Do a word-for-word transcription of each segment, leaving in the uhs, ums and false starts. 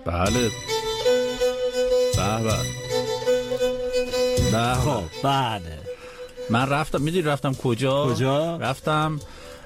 بله. بله بله. خب بله. من رفتم، میدونی رفتم کجا؟ کجا؟ رفتم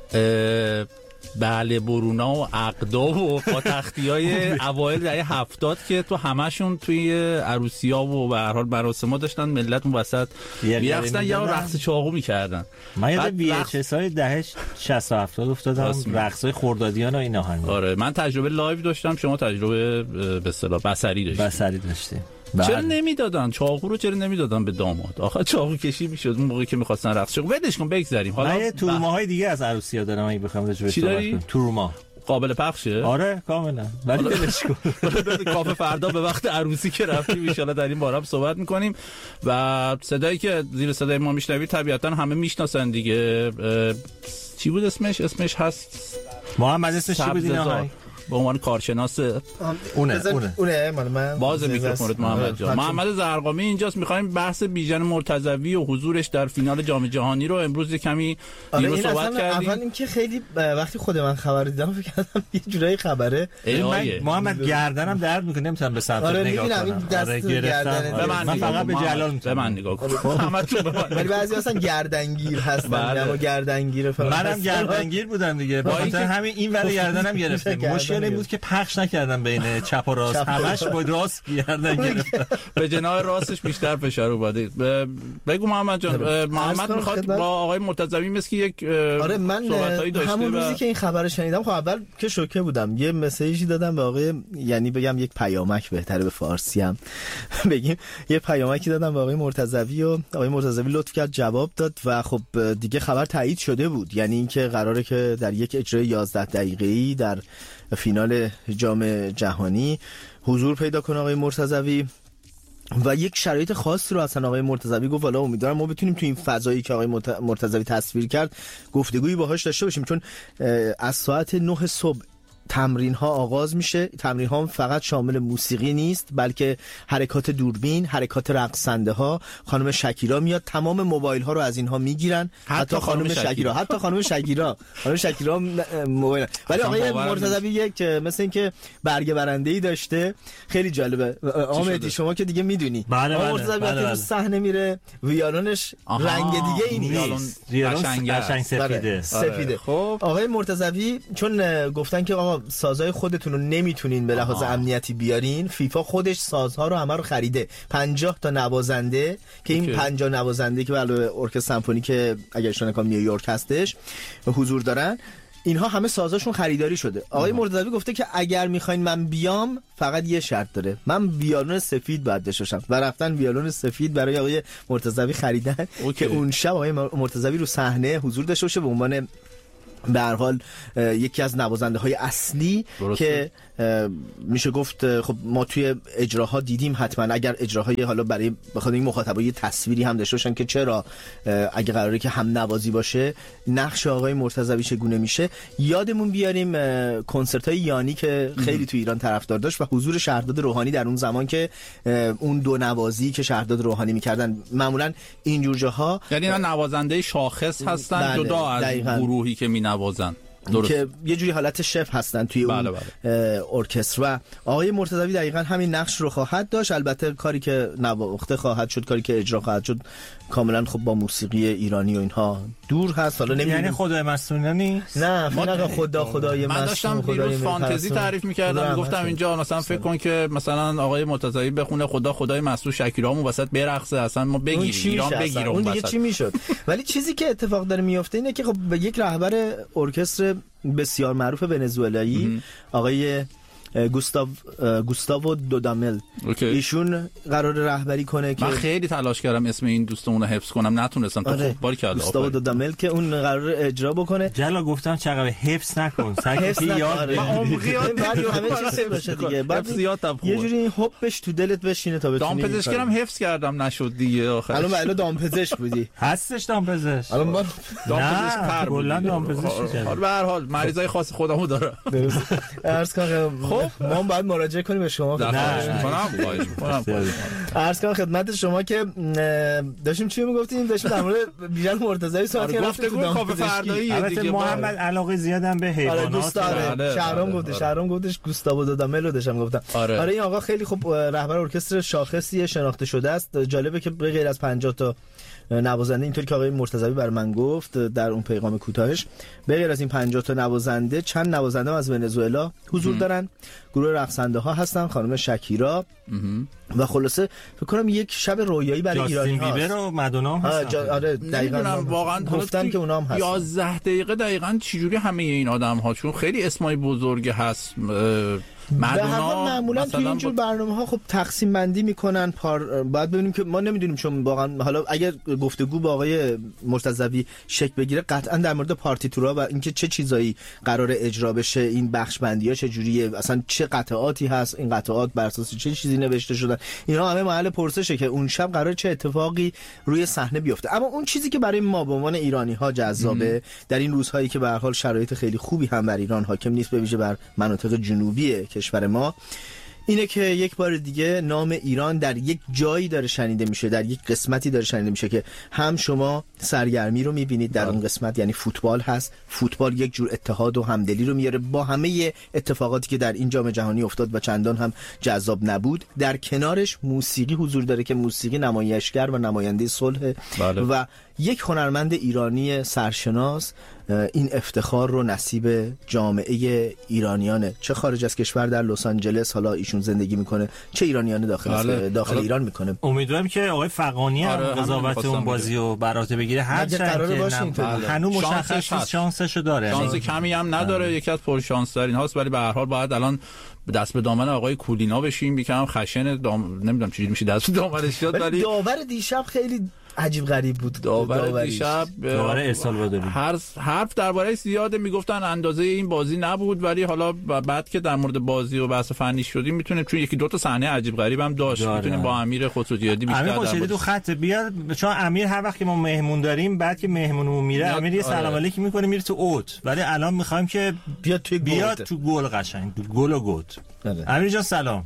بله برونا و عقدا و پاتختیای اوایل دهه هفتاد که تو همشون توی عروسی‌ها و به هر حال مراسم‌ها داشتن ملت اون وسط میرقصن یا رقص چاقو می‌کردن. من یاد وی اچ اس های دهه شصت و هفتاد افتادم، رقصای خردادیان و اینا هن. آره من تجربه لایو داشتم، شما تجربه به اصطلاح بصری داشتید. بصری داشتیم. چرا نمیدادن چاقو رو؟ چرا نمیدادن به داماد؟ آخه چاقو کشی میشد اون موقعی که می‌خواستن رقص چاقو. ولش کن بگذریم. حالا من تورماهای دیگه از عروسی‌ها دارم اگه بخوام راجع به صحبت کنم. تورما قابل پخشه؟ آره کاملا. ولی ولش کن. کافه فردا به وقت عروسی که رفتیم ان شاءالله در این باره هم صحبت می‌کنیم و صدایی که زیر صدای ما میشنوید طبیعتاً همه میشناسن دیگه. چی بود اسمش؟ اسمش هست محمد. اسمش چی بود اینا؟ به عنوان کارشناس اونه اونه اونه مال من باز میکروفونت محمد جان. محمد زرقامی اینجاست. می‌خوایم بحث بیژن مرتضوی و حضورش در فینال جام جهانی رو امروز کمی دیرو صحبت کردیم. اول اینکه خیلی وقتی خود من خبر دیدم فکر کردم یه جورایی خبره. محمد گردنم درد میکنه نمیتونم به سمت نگاه کنم. آره گردن من فقط به جلال به من نگاه کن. همتون به من. ولی بعضی اصلا گردنگیر هستن. اما گردنگیر فقط منم گردنگیر بودم دیگه. با اینکه همین این ور گردنم گرفتم. مشکل این بود که پخش نکردم بین چپ و راست. همش با راست گردن گرفتم. به جناح راستش بیشتر فشار اومده. بگو محمد جان. محمد میخواد با آقای مرتضوی مثل یک آره من همون روزی که این خبر شنیدم خب اول که شوکه بودم. یه مسیجی دادم به آقای، یعنی بگم یک پیامک بهتره به فارسی هم بگیم، یه پیامکی دادم به آقای مرتضوی و آقای مرتضوی لطف کرد جواب داد و خب دیگه خبر تایید شده بود. یعنی اینکه قراره که در یک اجرای یازده دقیقه‌ای در فینال جام جهانی حضور پیدا کنه آقای مرتضوی و یک شرایط خاصی رو اصلا آقای مرتضوی گفت والا امیدوارم ما بتونیم تو این فضایی که آقای مرتضوی تصویر کرد گفتگویی باهاش داشته باشیم، چون از ساعت نه صبح تمرین ها آغاز میشه. تمرین ها فقط شامل موسیقی نیست بلکه حرکات دوربین، حرکات رقصنده ها. خانم شکیرا میاد تمام موبایل ها رو از اینها میگیرن، حتی, حتی خانم شکیرا حتی خانم شکیرا خانم شکیرا موبایل. ولی آقای مرتضوی یک مثل اینکه برگه برنده‌ای داشته خیلی جالبه. آمدی شما که دیگه میدونی آقای مرتضوی وقتی رو صحنه میره ویالونش رنگ دیگه ای نیست، قشنگ سفیده سفیده. خب آقای مرتضوی چون گفتن که آقا سازهای خودتون رو نمیتونین به لحاظ امنیتی بیارین، فیفا خودش سازها رو همه رو خریده. پنجاه تا نوازنده که این پنجاه نوازنده که علاوه ارکستر سمفونی که اگر اشتباه نکنم نیویورک هستش حضور دارن، اینها همه سازاشون خریداری شده. آقای مرتضوی گفته که اگر میخواین من بیام فقط یه شرط داره، من ویولون سفید باید داشته باشم و رفتن ویولون سفید برای آقای مرتضوی خریدن که اون شب آقای مرتضوی رو صحنه حضور داشته باشه به عنوان به هر حال یکی از نوازنده های اصلی درسته. که میشه گفت خب ما توی اجراها دیدیم حتما اگر اجراهای حالا برای بخاطر این مخاطبای تصویری هم داشته باشن که چرا اگه قراره که هم نوازی باشه نقش آقای مرتضوی چگونه میشه. یادمون بیاریم کنسرت های یانی که خیلی تو ایران طرفدار داشت و حضور شهرداد روحانی در اون زمان که اون دو نوازی که شهرداد روحانی میکردن معمولا اینجور جاها، یعنی اینا نوازنده شاخص هستن بله. جدا از دقیقاً. گروهی که نوازن درست. که یه جوری حالت شف هستن توی بله اون بله. ارکستر و آقای مرتضوی دقیقاً همین نقش رو خواهد داشت. البته کاری که نواخته خواهد شد، کاری که اجرا خواهد شد کاملا خب با موسیقی ایرانی و اینها دور هست. حالا نمیدونم یعنی خدای مستون نیست. نه فقط خدا خدای مستون. من داشتم دیروز فانتزی تعریف می‌کردم، گفتم اینجا مثلا فکر کن که مثلا آقای مرتضوی بخونه خدا خدای مستون شکیرامون وسط برقصه، اصلا ما بگیریم ایران بگیریم اون دیگه چی میشد. ولی چیزی که اتفاق داره میفته اینه که خب به یک رهبر ارکستر بسیار معروف ونزوئلایی آقای گوستاو گوستاو دودامل ایشون قرار رهبری کنه که من خیلی تلاش کردم اسم این دوستمون رو حفظ کنم نتونستم. تو آره. خب باری کلا گوستاو دودامل که اون قرار اجرا بکنه. جلا گفتم چقدر حفظ نکن سعی یاد من عمقیات بعد همه چیز باشه دیگه بعد زیادم یه جوری این هوبش تو دلت بشینه تا بتونی. دامپزشکم حفظ کردم نشد دیگه آخر. الان الان دامپزشک بودی هستش دامپزشک الان من دامپزشک کلا دامپزشک به هر حال مریضای خاص خودمو داره. درست عرض کنم خب ما باید مراجعه کنیم به شما. خواهش می‌کنم خواهش می‌کنم عرض کنم خدمت شما که داشتیم چی میگفتیم؟ داشتیم در مورد بیژن مرتضوی صحبت کردیم. گفتگو کافه فردایی البته محمد علاقه زیادم به حیوانات. دوست داره. شهرام گفته شهرام گفتش گوستاو دودامل رو داشتم گفتم. آره این آقا خیلی خوب رهبر ارکستر شاخصی شناخته شده است. جالبه که به غیر از پنجاه تا نوازنده، اینطوری که آقای مرتضوی بر من گفت در اون پیغام کوتاهش، به غیر از این پنجاه تا نوازنده چند نوازنده از ونزوئلا حضور ام. دارن. گروه رقصنده ها هستن، خانم شکیرا ام. و خلاصه فکر کنم یک شب رویایی برای ایرانی ها. جاستین بیبر و مادونا هستن. جا... آره دقیقاً واقعا گفتن که اونام هستن. یازده دقیقه دقیقاً چجوری همه این آدم ها، چون خیلی اسمای بزرگ هست. مادونا معمولا تو اینجور برنامه‌ها خب تقسیم بندی میکنن پار. باید ببینیم که ما نمیدونیم، چون واقعا حالا اگر گفتگو با آقای مرتضوی شکل بگیره قطعا در مورد پارتیتورا و اینکه چه چیزایی قرار اجرا بشه، این بخش بندی‌ها چه جوریه، اصلا چه قطعاتی هست، این قطعات بر اساس چه چیزی نوشته شدن، اینا همه محل پرسشه که اون شب قرار چه اتفاقی روی صحنه بیفته. اما اون چیزی که برای ما به عنوان ایرانی‌ها جذابه در این روزهایی که به هر حال شرایط خیلی خوبی هم بر ایران حاکم نیست، به ویژه بر مناطق جنوبی کشور ما، اینه که یک بار دیگه نام ایران در یک جایی داره شنیده میشه، در یک قسمتی داره شنیده میشه که هم شما سرگرمی رو میبینید در اون قسمت، یعنی فوتبال هست. فوتبال یک جور اتحاد و همدلی رو میاره با همه اتفاقاتی که در این جام جهانی افتاد و چندان هم جذاب نبود. در کنارش موسیقی حضور داره که موسیقی نمایشگر و نماینده صلح بله. و یک هنرمند ایرانی سرشناس این افتخار رو نصیب جامعه ایرانیانه، چه خارج از کشور در لس آنجلس حالا ایشون زندگی میکنه، چه ایرانی داخل آره. داخل آره. ایران میکنه. امیدوارم که آقای فقانی هم آره. قضاوت اون بازی رو براته بگیره، هر چند که هنوز مشخص نیست شانسشو داره، شانس کمی هم نداره آره. یکی از پرشانس ترین هاست، ولی به هر حال باید الان دست به دامن آقای کولینا بشیم. یکم خشن دام... نمیدونم چجوری میشه دست به دامنش شد، ولی داور دیشب خیلی عجیب غریب بود. داور دیشب داور السالوادوری حرف حرف درباره زیاده میگفتن اندازه این بازی نبود، ولی حالا بعد که در مورد بازی و بحث فنی شدیم میتونیم، چون یکی دو تا صحنه عجیب غریب هم داشت، میتونیم با امیر خسروزیادی بیشتر امیر خسروزیادی تو خط بیاد، چون امیر هر وقت که ما مهمون داریم بعد که مهمونمون میره امیر یه سلام علیکی میکنه میره تو اوت، ولی الان میخوایم که بیاد تو بیاد تو گل قشنگ گل و گوت. امیر جان سلام.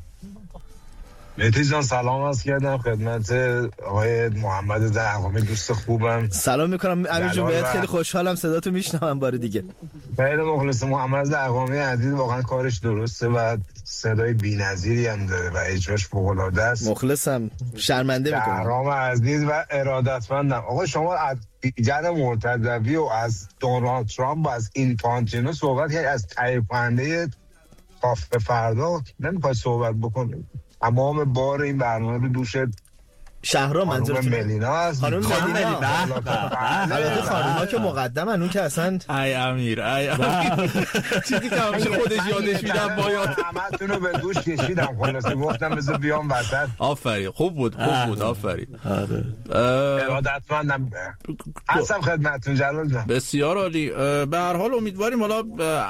مهدی جان سلام عرض کردم خدمت آقای محمد دعوامی، دوست خوبم. سلام میکنم امیر جون، بهت خیلی خوشحالم صداتو میشنوم بار دیگه. خیلی مخلص. محمد دعوامی عزیز واقعا کارش درسته و صدای بی‌نظیری هم داره و اجراش فوق‌العاده است. مخلصم، شرمنده میکنم. شهرام عزیز و ارادتمندم. آقا شما از بیژن مرتضوی و از دونالد ترامپ و از اینفانتینو صحبت کردید، از تهیه کننده کافه فردا نمیخواد صحبت بکنید؟ تمام بار این برنامه رو دوش شهرام منظور ملینا است. خانم ملینا البته خانم‌ها که مقدمن، اون که اصلا ای امیر ای امیر چیزی که همیشه خودش یادش میدم باید همتون رو به دوش کشیدم، خلاصه گفتم بذار بیام وسط. آفرین، خوب بود خوب بود آفرین. ارادتمندم هستم خدمتتون جلال جان. بسیار عالی. به هر حال امیدواریم حالا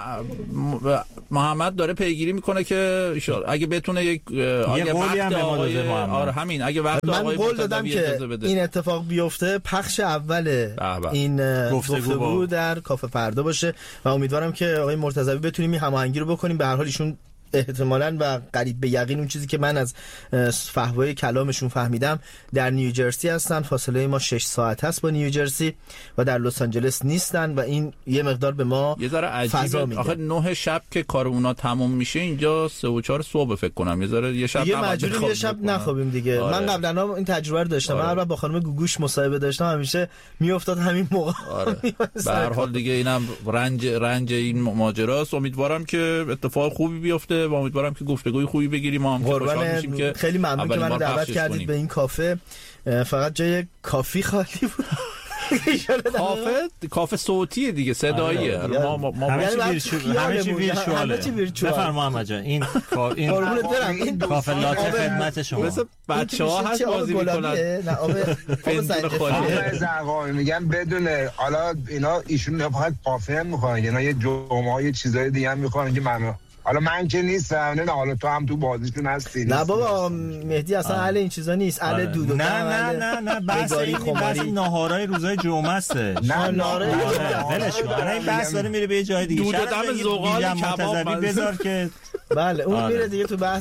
محمد داره پیگیری میکنه که اگه بتونه یک اگه وقت آره همین اگه وقت آقای قول دادم که این اتفاق بیفته، پخش اول این گفتگو در کافه فردا باشه و امیدوارم که آقای مرتضوی بتونیم این هماهنگی رو بکنیم. به هر حال ایشون احتمالاً و قریب به یقین اون چیزی که من از فحوای کلامشون فهمیدم در نیوجرسی هستن، فاصله ما شش ساعت هست با نیوجرسی و در لس آنجلس نیستن و این یه مقدار به ما یه ذره عجیبه. آخه نه شب که کار اونا تموم میشه اینجا سه و چهار صبح فکر کنم، یه ذره یه شب یه مجبوریم یه شب نخوابیم دیگه. آره. من قبلا این تجربه رو داشتم. آره. من با خانم گوگوش مصاحبه داشتم، همیشه میافتاد همین موقع. آره. به هر حال دیگه اینم رنج رنج این ماجراست. امیدوارم که اتفاق خوبی بیفته و امیدوارم که گفتگوی خوبی بگیریم. ما هم خوشحال میشیم که خیلی ممنون که منو دعوت کردید به این کافه. فقط جای کافی خالی بود. کافه کافه صوتیه دیگه، صداییه. ما ما ما همه چی ویرچواله. بفرمایید محمد جان. این این کافه لاته خدمت شما. مثلا بچه‌ها هست بازی می‌کنن. نه آب آب زرقامی میگم بدون. حالا اینا ایشون فقط کافه هم می‌خوان، اینا یه جمعه یه چیزای دیگه هم می‌خوان که من حالا من که نیستم، نه حالا تو هم تو بازیشون هستی. نه بابا مهدی اصلا اهل این چیزا نیست، اهل دود و نه نه نه نه بحث این بحث ناهارای روزای جمعه است. نه ناره ولش کن. این بحث داره میره به یه جای دیگه. دود و دم زغال کباب بذار که بله اون میره دیگه تو بحث